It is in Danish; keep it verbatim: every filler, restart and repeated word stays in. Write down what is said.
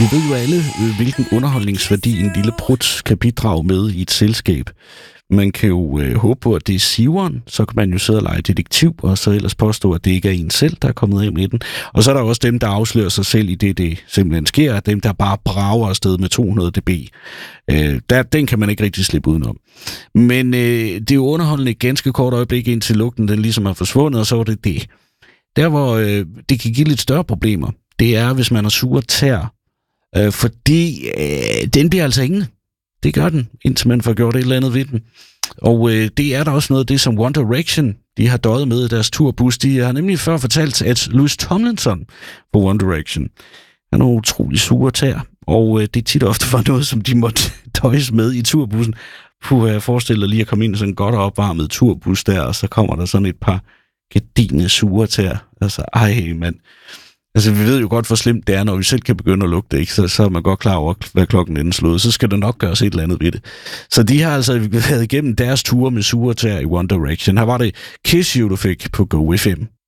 Vi ved jo alle, hvilken underholdningsværdi en lille prut kan bidrage med i et selskab. Man kan jo øh, håbe på, at det er siveren, så kan man jo sidde og lege detektiv, og så ellers påstå, at det ikke er en selv, der er kommet ind i den. Og så er der også dem, der afslører sig selv i det, det simpelthen sker, dem, der bare brager afsted med to hundrede decibel. Øh, der, den kan man ikke rigtig slippe udenom. Men øh, det er jo underholdende et ganske kort øjeblik, indtil lugten den ligesom er forsvundet, og så var det det. Der, hvor øh, det kan give lidt større problemer, det er, hvis man har sure tær, øh, fordi øh, den bliver altså ingen. Det gør den, indtil man får gjort et eller andet ved den. Og øh, det er der også noget af det, som One Direction, de har døjet med i deres turbus. De har nemlig før fortalt, at Louis Tomlinson på One Direction, han er utrolig sure tær, og øh, det tit og ofte var noget, som de måtte døjes med i turbussen. Puh, jeg forestiller lige at komme ind i sådan en godt opvarmet turbus der, og så kommer der sådan et par gedigne sure tær. Altså, ej, mand. Altså, vi ved jo godt, hvor slemt det er, når vi selv kan begynde at lugte, ikke? Så, så er man godt klar over, hvad klokken er slået. Så skal der nok gøres et eller andet ved det. Så de har altså været igennem deres ture med sure tær i One Direction. Her var det Kiss You, du fik på Go F M.